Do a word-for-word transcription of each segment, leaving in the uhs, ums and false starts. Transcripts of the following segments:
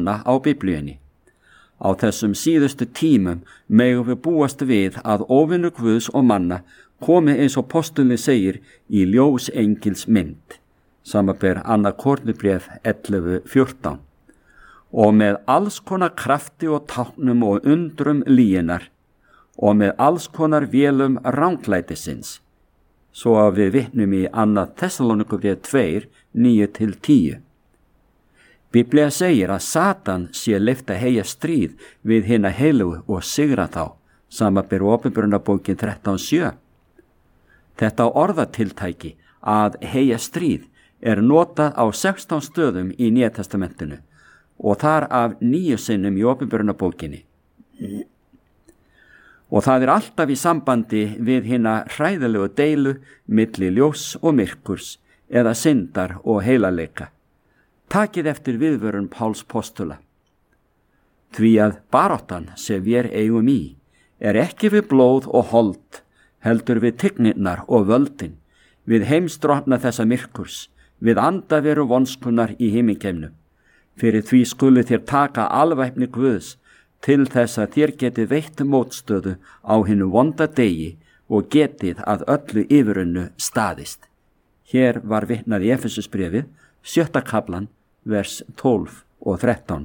manna á Biblíunni. Á þessum síðustu tímum megum við búast við að óvinur Guðs og manna komi eins og postulinn segir í ljós engils mynd, samanber annað Korintubréf ellefu fjórtán, og með alls konar krafti og táknum og undrum lyginnar og með alls konar vélum ranglætisins, svo að við vitnum í annað Þessaloníkubréf tvö, níu til tíu. Biblía segir að Satan sé leyft að heyja stríð við hina heilugu og sigra þá, samanber Opinberunarbókin þrettán sjö. Þetta orðatiltæki að heyja stríð er notað á sextán stöðum í Nýja testamentinu og þar af níu sinnum í Opinberunarbókinni. Og það er alltaf í sambandi við hina hræðilegu deilu milli ljós og myrkurs eða syndar og heilaleika. Takið eftir viðvörun Páls postula. Því að baráttan sem við eigum í er ekki við blóð og hold, heldur við tignirnar og völdin, við heimsdrottna þessa myrkurs, við andaveru vonskunnar í himingeimnum. Fyrir því skulu þér taka alvæpni Guðs til þess að þér getið veitt mótstöðu á hinu vonda degi og getið að öllu yfirunnu staðist. Hér var vitnað í Efesusbréfið, sjötta kaflan, vers tólf og þrettán.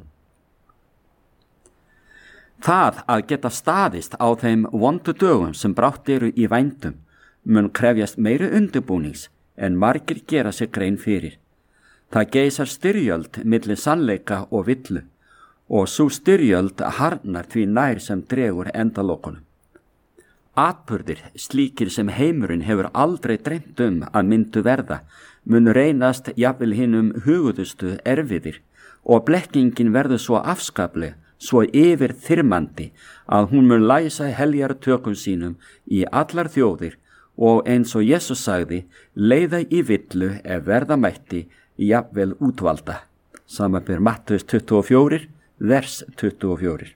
Það að geta staðist á þeim vondu dögum sem brátt eru í vændum mun krefjast meiri undirbúnings en margir gera sér grein fyrir. Það geisar styrjöld milli sannleika og villu og sú styrjöld harnar því nær sem dregur endalokunum. Atburðir slíkir sem heimurinn hefur aldrei dreymt um að myndu verða mun reynast jafnvel hinum hugudustu erfiðir og blekkingin verður svo afskapleg, svo yfir þyrmandi að hún mun læsa heljar tökum sínum í allar þjóðir og eins og Jesús sagði, leiða í villu ef verða mætti jafnvel útvalda. Samanber Mattheus tuttugu og fjögur, vers tuttugu og fjögur.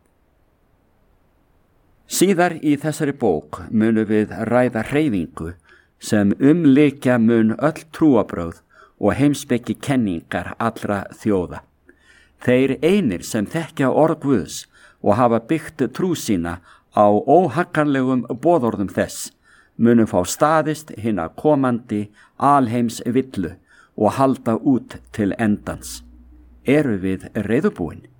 Síðar í þessari bók munum við ræða hreyfingu sem umlykja mun öll trúabrögð og heimspekki kenningar allra þjóða. Þeir einir sem þekkja orð Guðs og hafa byggt trú sína á óhagganlegum boðorðum þess, munum fá staðist hina komandi alheims villu og halda út til endans. Eru við reiðubúin?